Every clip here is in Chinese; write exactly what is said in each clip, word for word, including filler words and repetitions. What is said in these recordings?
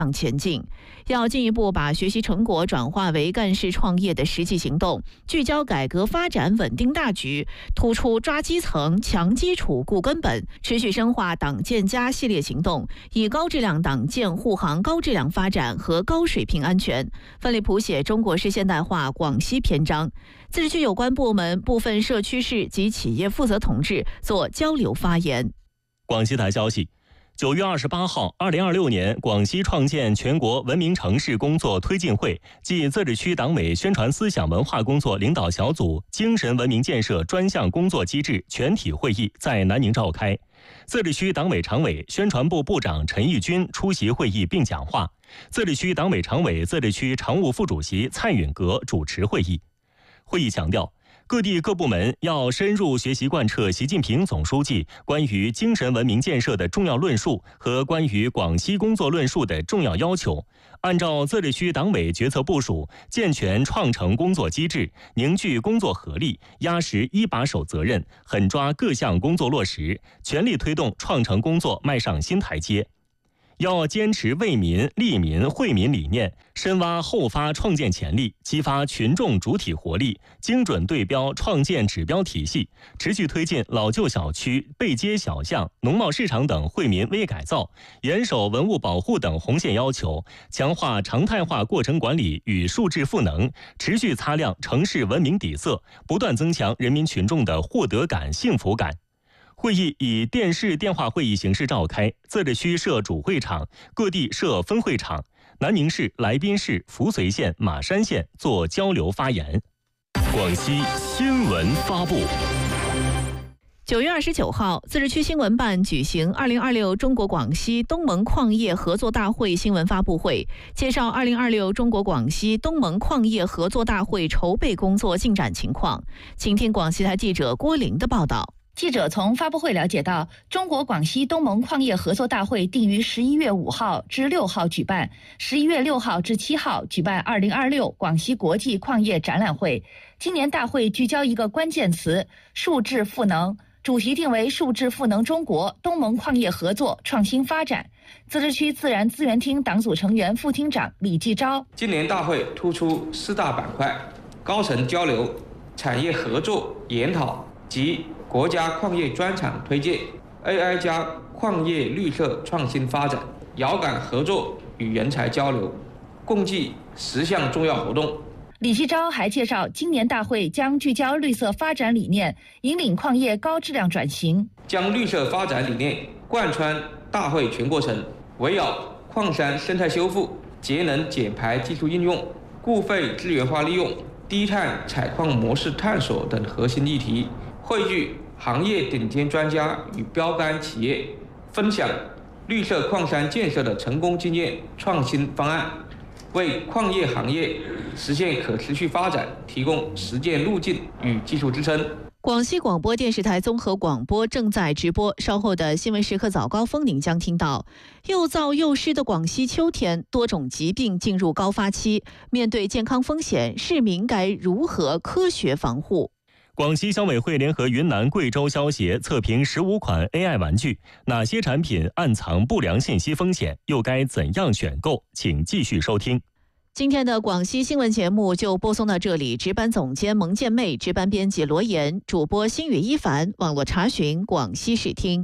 前进，要进一步把学习成果转化为干事创业的实际行动，聚焦改革发展稳定大局，突出抓基层、强基础、固根本，持续深化党建加系列行动，以高质量党建护航高质量发展和高水平安全，奋力谱写中国式现代化广西篇章。自治区有关部门、部分社区市及企业负责同志做交流发言。 广西台消息，九月二十八号，二零二六年广西创建全国文明城市工作推进会暨自治区党委宣传思想文化工作领导小组精神文明建设专项工作机制全体会议在南宁召开。自治区党委常委、宣传部部长陈义军出席会议并讲话，自治区党委常委、自治区常务副主席蔡允格主持会议。会议强调，各地各部门要深入学习贯彻习近平总书记关于精神文明建设的重要论述和关于广西工作论述的重要要求，按照自治区党委决策部署，健全创城工作机制，凝聚工作合力，压实一把手责任，狠抓各项工作落实，全力推动创城工作迈上新台阶。要坚持为民、利民、惠民理念，深挖后发创建潜力，激发群众主体活力，精准对标创建指标体系，持续推进老旧小区、背街小巷、农贸市场等惠民微改造，严守文物保护等红线要求，强化常态化过程管理与数字赋能，持续擦亮城市文明底色，不断增强人民群众的获得感、幸福感。会议以电视电话会议形式召开，自治区设主会场，各地设分会场。南宁市、来宾市、扶绥县、马山县做交流发言。广西新闻发布。 九月二十九号，自治区新闻办举行二零二六中国广西东盟矿业合作大会新闻发布会，介绍二零二六中国广西东盟矿业合作大会筹备工作进展情况。请听广西台记者郭玲的报道。 记者从发布会了解到，中国广西东盟矿业合作大会定于十一月五号至六号举办，十一月六号至七号举办二零二六广西国际矿业展览会。今年大会聚焦一个关键词：数字赋能，主题定为数字赋能中国东盟矿业合作创新发展。自治区自然资源厅党组成员、副厅长李继钊， 今年大会突出四大板块：高层交流、产业合作研讨及国家矿业专场推介、A I 加矿业绿色创新发展、遥感合作与人才交流，共计十项重要活动。 李继钊还介绍，今年大会将聚焦绿色发展理念，引领矿业高质量转型， 将绿色发展理念贯穿大会全过程，围绕矿山生态修复、节能减排技术应用、固废资源化利用、低碳采矿模式探索等核心议题，汇聚行业顶尖专家与标杆企业，分享绿色矿山建设的成功经验、创新方案，为矿业行业实现可持续发展提供实践路径与技术支撑。 广西广播电视台综合广播正在直播，稍后的新闻时刻早高峰您将听到，又燥又湿的广西秋天，多种疾病进入高发期，面对健康风险，市民该如何科学防护？ 广西消委会联合云南、贵州消协测评十五款 A I 玩具，哪些产品暗藏不良信息风险，又该怎样选购？请继续收听。 今天的广西新闻节目就播送到这里，值班总监蒙建妹，值班编辑罗岩，主播新宇一凡，网络查询广西视听。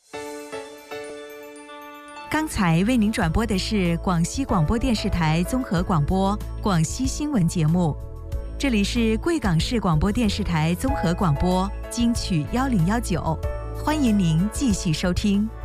刚才为您转播的是广西广播电视台综合广播广西新闻节目，这里是贵港市广播电视台综合广播金曲幺零幺九，欢迎您继续收听。